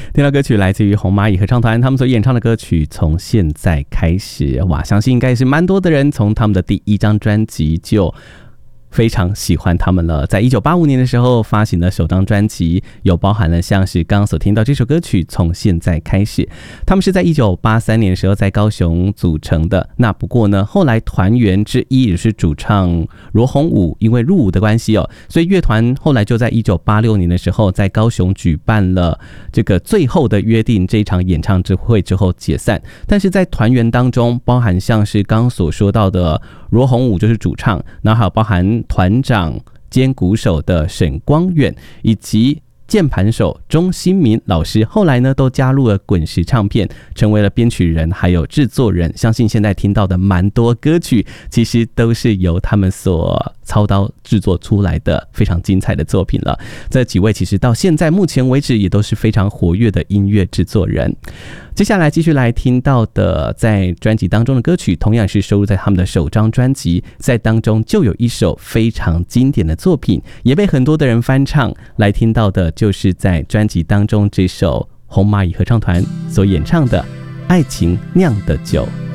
听到歌曲来自于红蚂蚁合唱团，他们所演唱的歌曲《从现在开始》。哇，相信应该是蛮多的人从他们的第一张专辑就非常喜欢他们了。在1985年的时候发行了首张专辑，有包含了像是刚刚所听到这首歌曲《从现在开始》。他们是在1983年的时候在高雄组成的。那不过呢，后来团员之一也是主唱罗宏武，因为入伍的关系所以乐团后来就在1986年的时候在高雄举办了这个最后的约定这一场演唱会之后解散。但是在团员当中，包含像是刚刚所说到的罗宏武就是主唱，然后还有包含团长兼鼓手的沈光远，以及键盘手钟新民老师，后来呢都加入了滚石唱片，成为了编曲人还有制作人。相信现在听到的蛮多歌曲其实都是由他们所操刀制作出来的非常精彩的作品了。这几位其实到现在目前为止也都是非常活跃的音乐制作人。接下来继续来听到的在专辑当中的歌曲，同样是收录在他们的首张专辑，在当中就有一首非常经典的作品，也被很多的人翻唱。来听到的就是在专辑当中这首红蚂蚁合唱团所演唱的《爱情酿的酒》。